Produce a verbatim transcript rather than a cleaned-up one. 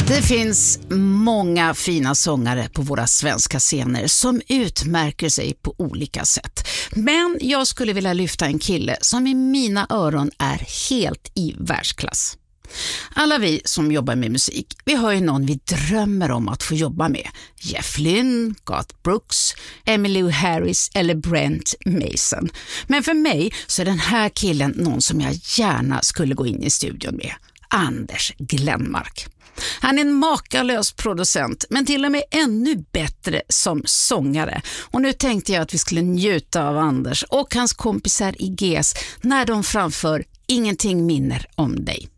Det finns många fina sångare på våra svenska scener som utmärker sig på olika sätt. Men jag skulle vilja lyfta en kille som i mina öron är helt i världsklass. Alla vi som jobbar med musik, vi har ju någon vi drömmer om att få jobba med. Jeff Lynne, Garth Brooks, Emmylou Harris eller Brent Mason. Men för mig så är den här killen någon som jag gärna skulle gå in i studion med. Anders Glenmark. Han är en makalös producent, men till och med ännu bättre som sångare. Och nu tänkte jag att vi skulle njuta av Anders och hans kompisar i G S när de framför Ingenting minner om dig.